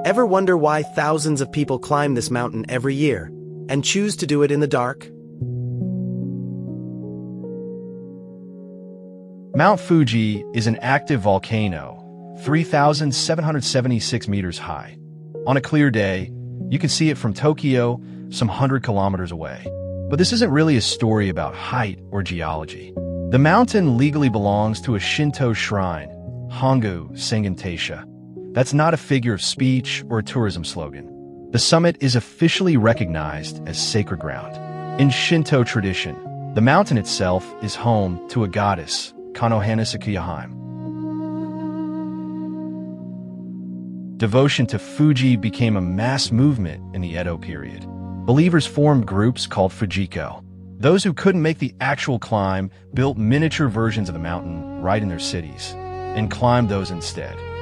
Ever wonder why thousands of people climb this mountain every year and choose to do it in the dark? Mount Fuji is an active volcano, 3,776 meters high. On a clear day, you can see it from Tokyo, some 100 kilometers away. But this isn't really a story about height or geology. The mountain legally belongs to a Shinto shrine, Hongu Sengen Taisha. That's not a figure of speech or a tourism slogan. The summit is officially recognized as sacred ground. In Shinto tradition, the mountain itself is home to a goddess, Kanohana Sakuyaheim. Devotion to Fuji became a mass movement in the Edo period. Believers formed groups called Fujiko. Those who couldn't make the actual climb built miniature versions of the mountain right in their cities and climbed those instead.